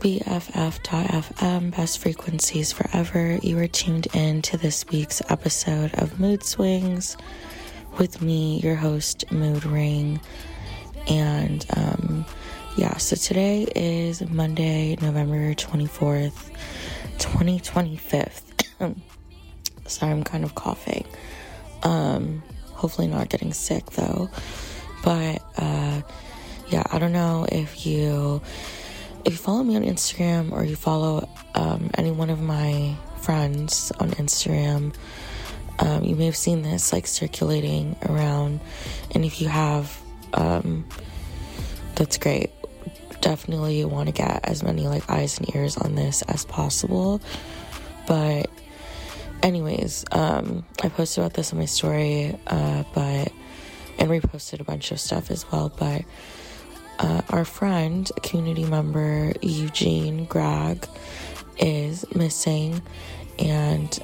BFF.FM, best frequencies forever. You are tuned in to this week's episode of Mood Swings with me, your host, Mood Ring. And so today is Monday, November 24th, 2025. Sorry, I'm kind of coughing. Hopefully not getting sick though. But I don't know if you follow me on Instagram or you follow any one of my friends on Instagram, you may have seen this circulating around, and if you have, that's great. Definitely want to get as many eyes and ears on this as possible. But anyways, I posted about this on my story, and reposted a bunch of stuff as well, but our friend, community member Eugene Gragg, is missing, and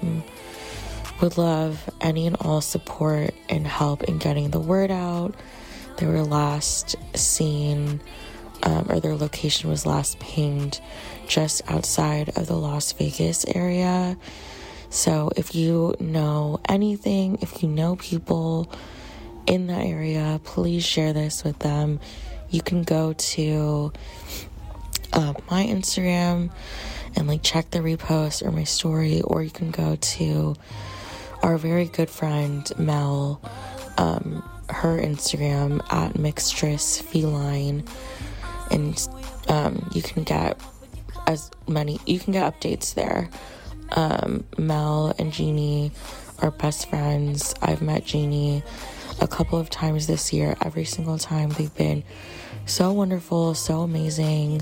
would love any and all support and help in getting the word out. They were last seen, or their location was last pinged just outside of the Las Vegas area. So if you know anything, if you know people in the area, please share this with them. You can go to my Instagram and check the repost or my story, or you can go to our very good friend Mel, her Instagram at Mixtress Feline, and you can get updates there. Mel and Jeannie are best friends. I've met Jeannie a couple of times this year. Every single time they've been so wonderful, so amazing.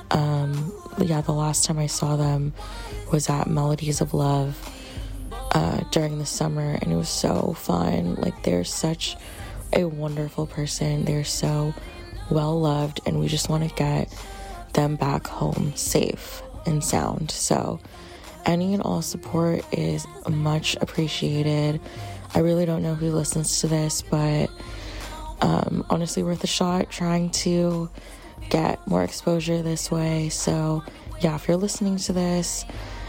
The last time I saw them was at Melodies of Love during the summer, and it was so fun. They're such a wonderful person. They're so well loved, and we just want to get them back home safe and sound. So any and all support is much appreciated. I really don't know who listens to this, but honestly worth a shot, trying to get more exposure this way. So if you're listening to this,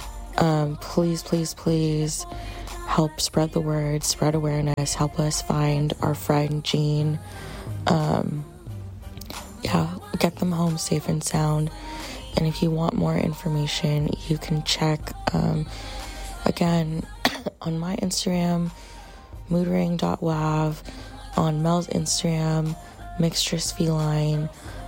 please help spread the word, spread awareness, help us find our friend Jean. Get them home safe and sound. And if you want more information, you can check again on my Instagram, moodring.wav, on Mel's Instagram, Mixtress Feline,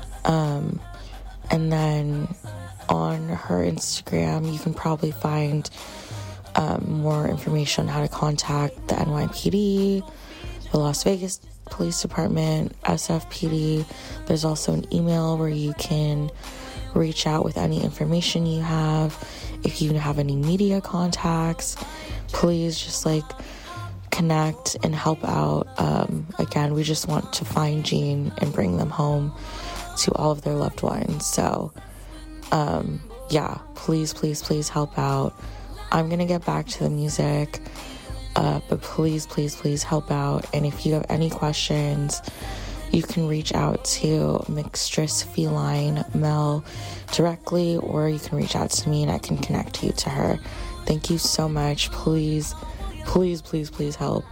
and then on her Instagram you can probably find more information on how to contact the NYPD, the Las Vegas Police Department, SFPD. There's also an email where you can reach out with any information you have. If you have any media contacts, please just connect and help out. Again, we just want to find Jean and bring them home to all of their loved ones. So please help out. I'm gonna get back to the music, but please help out. And if you have any questions, you can reach out to Mixtress Feline Mel directly, or you can reach out to me and I can connect you to her. Thank you so much. Please help.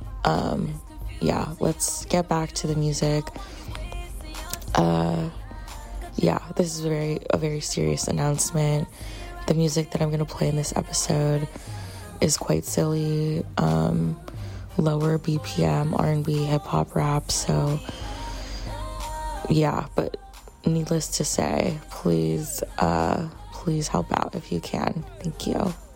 Let's get back to the music. This is a very serious announcement. The music that I'm going to play in this episode is quite silly, lower BPM, R&B, hip-hop, rap, so but needless to say, please help out if you can. Thank you.